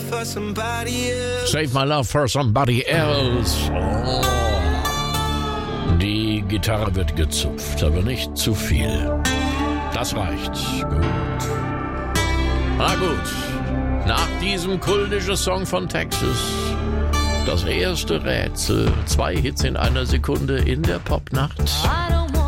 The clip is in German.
for somebody else. Save my love for somebody else. Oh. Die Gitarre wird gezupft, aber nicht zu viel. Das reicht. Gut. Na gut. Nach diesem kultischen Song von Texas. Das erste Rätsel. 2 Hits in einer Sekunde in der Popnacht. I don't